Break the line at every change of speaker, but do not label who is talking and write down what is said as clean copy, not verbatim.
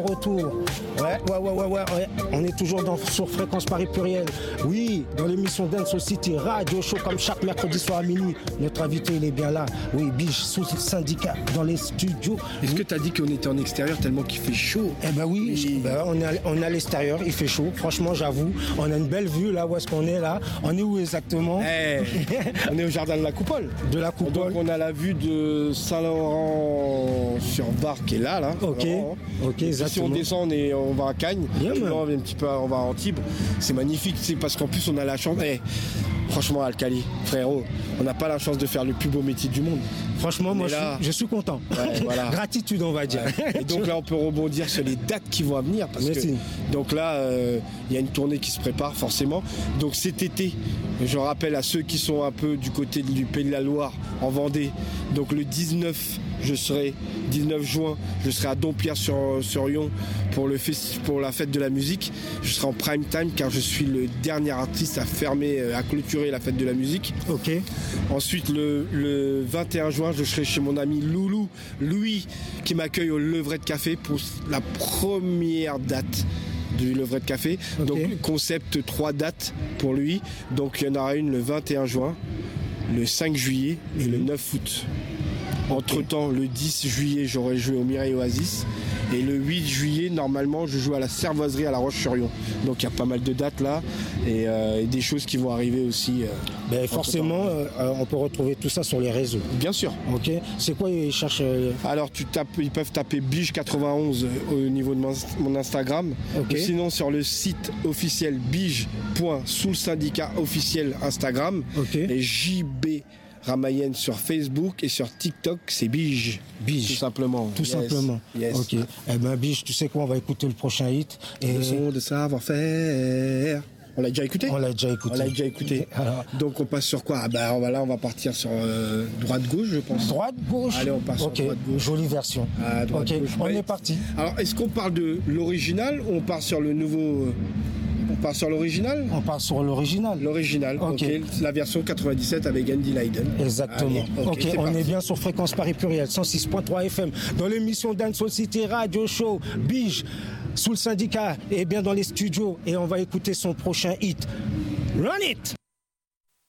Retour. Ouais. On est toujours sur Fréquence Paris Pluriel. Oui, dans l'émission Dance City Radio Show comme chaque mercredi soir à minuit. Notre invité, il est bien là. Oui, Biche, sous syndicat dans les studios.
Est-ce que tu as dit qu'on était en extérieur tellement qu'il fait chaud?
Eh ben oui, on est à l'extérieur, il fait chaud. Franchement, j'avoue, on a une belle vue là où est-ce qu'on est là. On est où exactement?
On est au jardin de la Coupole.
De la Coupole.
Donc on a la vue de Saint-Laurent-sur-Bar qui est là.
Ok, exactement.
Si on descend, on va à Cagnes. On va un petit peu, on va à Antibes. C'est magnifique, c'est parce qu'en plus on a la chance. Franchement, Alcali, frérot, on n'a pas la chance de faire le plus beau métier du monde.
Franchement, moi, je suis content.
Ouais, voilà.
Gratitude, on va dire.
Ouais. Et donc là, on peut rebondir sur les dates qui vont à venir. Donc là, il y a une tournée qui se prépare forcément. Donc cet été, je rappelle à ceux qui sont un peu du côté du Pays de la Loire, en Vendée. Donc le 19 juin, je serai à Dompierre-sur-Yon pour la fête de la musique. Je serai en prime time car je suis le dernier artiste à clôturer la fête de la musique.
Ok.
Ensuite, le 21 juin, je serai chez mon ami Louis, qui m'accueille au Levrette Café pour la première date du Levrette Café. Okay. Donc, concept 3 dates pour lui. Donc, il y en aura une le 21 juin, le 5 juillet et le 9 août. Entre-temps, le 10 juillet, j'aurai joué au Mireille Oasis. Et le 8 juillet, normalement, je joue à la Cervoiserie à La Roche-sur-Yon. Donc il y a pas mal de dates là et des choses qui vont arriver aussi.
Forcément, on peut retrouver tout ça sur les réseaux.
Bien sûr.
Ok. C'est quoi ils cherchent
Alors ils peuvent taper Bige91 au niveau de mon Instagram. Okay. Ou sinon sur le site officiel bige.soulsyndicat officiel Instagram.
Okay.
Et JB Ramayen sur Facebook et sur TikTok, c'est Bige. Tout simplement.
Tout simplement.
Yes.
Ok. Eh ben Bige, tu sais quoi, on va écouter le prochain hit.
Le son de savoir-faire. On l'a déjà écouté.
Alors,
donc on passe sur quoi? On va partir sur droite-gauche, je pense.
Droite-gauche.
Allez, on passe sur droite-gauche.
Jolie version.
Droite-gauche.
On est parti.
Alors, est-ce qu'on parle de l'original ou on part sur le nouveau? On part sur l'original?
On part sur l'original.
L'original, ok. La version 97 avec Andy Leiden.
Exactement.
Allez,
on est bien sur Fréquence Paris Pluriel, 106.3 FM, dans l'émission Dance City Radio Show. Bige, sous le syndicat, et bien dans les studios. Et on va écouter son prochain hit. Run it!